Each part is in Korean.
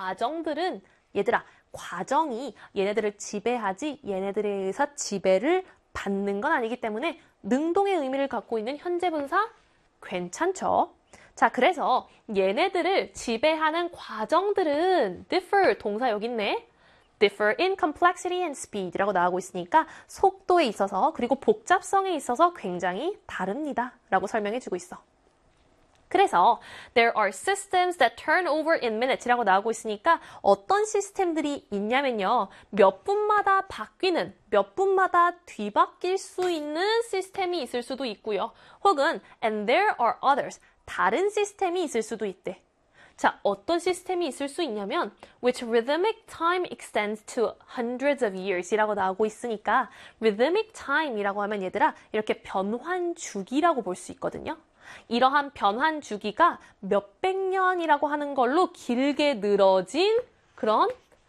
과정들은 얘들아, 과정이 얘네들을 지배하지 얘네들에 의해서 지배를 받는 건 아니기 때문에 능동의 의미를 갖고 있는 현재분사 괜찮죠? 자, 그래서 얘네들을 지배하는 과정들은 differ, 동사 여기 있네. differ in complexity and speed 라고 나오고 있으니까 속도에 있어서 그리고 복잡성에 있어서 굉장히 다릅니다 라고 설명해주고 있어. 그래서 there are systems that turn over in minutes 라고 나오고 있으니까 어떤 시스템들이 있냐면요. 몇 분마다 바뀌는, 몇 분마다 뒤바뀔 수 있는 시스템이 있을 수도 있고요. 혹은 and there are others, 다른 시스템이 있을 수도 있대. 자, 어떤 시스템이 있을 수 있냐면 which rhythmic time extends to hundreds of years 이라고 나오고 있으니까 rhythmic time이라고 하면 얘들아 이렇게 변환 주기라고 볼 수 있거든요. 이러한 변환 주기가 몇백 년이라고 하는 걸로 길게 늘어진 그런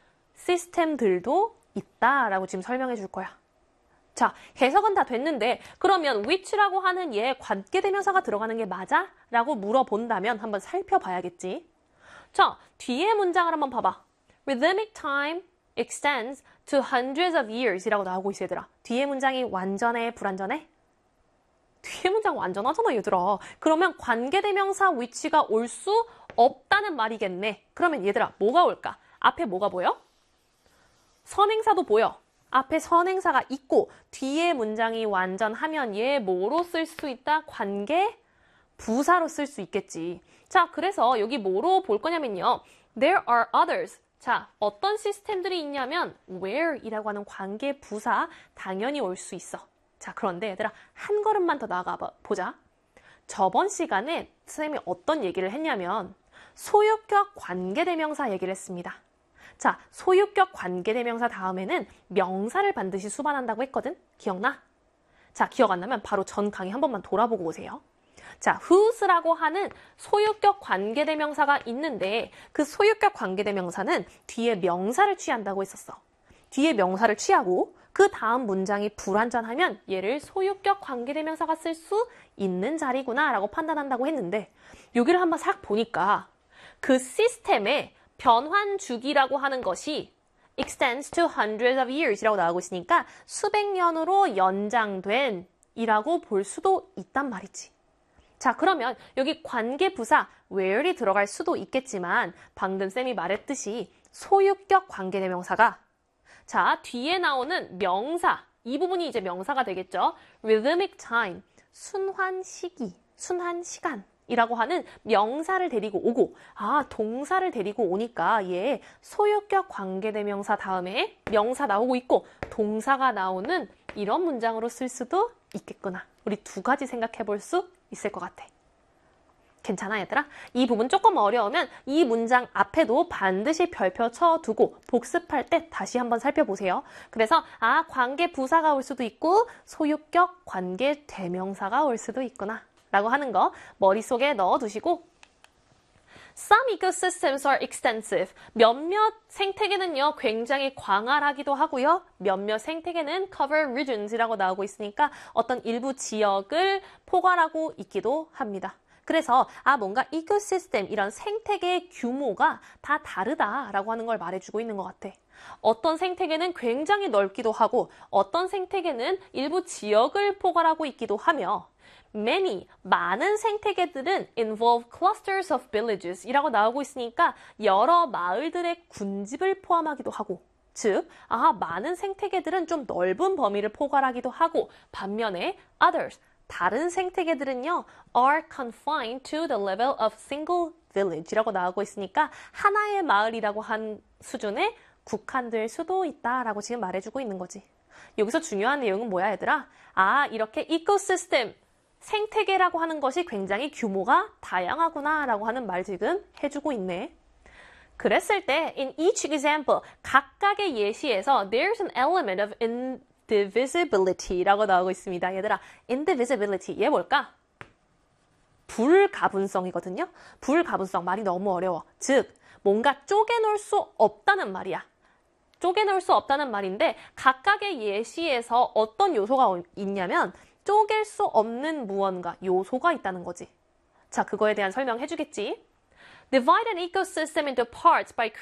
시스템들도 있다라고 지금 설명해 줄 거야. 자, 해석은 다 됐는데 그러면 which라고 하는 얘 관계대명사가 들어가는 게 맞아? 라고 물어본다면 한번 살펴봐야겠지. 자, 뒤에 문장을 한번 봐봐. Rhythmic time extends to hundreds of years 이라고 나오고 있어 얘들아. 뒤에 문장이 완전해, 불완전해? 뒤에 문장 완전하잖아 얘들아. 그러면 관계대명사 which가 올 수 없다는 말이겠네. 그러면 얘들아 뭐가 올까? 앞에 뭐가 보여? 선행사도 보여. 앞에 선행사가 있고 뒤에 문장이 완전하면 얘 뭐로 쓸 수 있다? 관계 부사로 쓸 수 있겠지. 자, 그래서 여기 뭐로 볼 거냐면요. There are others. 자, 어떤 시스템들이 있냐면 where이라고 하는 관계 부사 당연히 올 수 있어. 자, 그런데 얘들아 한 걸음만 더 나아가 보자. 저번 시간에 선생님이 어떤 얘기를 했냐면 소유격 관계대명사 얘기를 했습니다. 자, 소유격 관계대명사 다음에는 명사를 반드시 수반한다고 했거든? 기억나? 자, 기억 안 나면 바로 전 강의 한 번만 돌아보고 오세요. 자, whose라고 하는 소유격 관계대명사가 있는데 그 소유격 관계대명사는 뒤에 명사를 취한다고 했었어. 뒤에 명사를 취하고 그 다음 문장이 불완전하면 얘를 소유격 관계대명사가 쓸 수 있는 자리구나 라고 판단한다고 했는데 여기를 한번 싹 보니까 그 시스템의 변환 주기라고 하는 것이 extends to hundreds of years 이라고 나오고 있으니까 수백 년으로 연장된 이라고 볼 수도 있단 말이지. 자, 그러면 여기 관계부사 where이 들어갈 수도 있겠지만 방금 쌤이 말했듯이 소유격 관계대명사가 자, 뒤에 나오는 명사, 이 부분이 이제 명사가 되겠죠. rhythmic time, 순환 시기, 순환 시간이라고 하는 명사를 데리고 오고 아, 동사를 데리고 오니까 얘 소유격 관계대명사 다음에 명사 나오고 있고 동사가 나오는 이런 문장으로 쓸 수도 있겠구나. 우리 두 가지 생각해 볼 수 있을 것 같아. 괜찮아 얘들아? 이 부분 조금 어려우면 이 문장 앞에도 반드시 별표 쳐두고 복습할 때 다시 한번 살펴보세요. 그래서 아, 관계 부사가 올 수도 있고 소유격 관계 대명사가 올 수도 있구나 라고 하는 거 머릿속에 넣어두시고 Some ecosystems are extensive. 몇몇 생태계는요, 굉장히 광활하기도 하고요. 몇몇 생태계는 cover regions이라고 나오고 있으니까 어떤 일부 지역을 포괄하고 있기도 합니다. 그래서 아, 뭔가 이코시스템, 이런 생태계의 규모가 다 다르다라고 하는 걸 말해주고 있는 것 같아. 어떤 생태계는 굉장히 넓기도 하고 어떤 생태계는 일부 지역을 포괄하고 있기도 하며 many, 많은 생태계들은 involve clusters of villages 이라고 나오고 있으니까 여러 마을들의 군집을 포함하기도 하고 즉, 많은 생태계들은 좀 넓은 범위를 포괄하기도 하고 반면에 others, 다른 생태계들은요 are confined to the level of single village이라고 나오고 있으니까 하나의 마을이라고 한 수준에 국한될 수도 있다라고 지금 말해주고 있는 거지. 여기서 중요한 내용은 뭐야 얘들아? 이렇게 이코시스템, 생태계라고 하는 것이 굉장히 규모가 다양하구나 라고 하는 말 지금 해주고 있네. 그랬을 때 in each example, 각각의 예시에서 there's an element of indivisibility라고 나오고 있습니다. 얘들아, indivisibility, 얘 뭘까? 불가분성이거든요. 불가분성, 말이 너무 어려워. 즉, 뭔가 쪼개놓을 수 없다는 말이야. 쪼개놓을 수 없다는 말인데 각각의 예시에서 어떤 요소가 있냐면 쪼갤 수 없는 무언가, 요소가 있다는 거지. 자, 그거에 대한 설명 해주겠지? Divide an ecosystem into parts by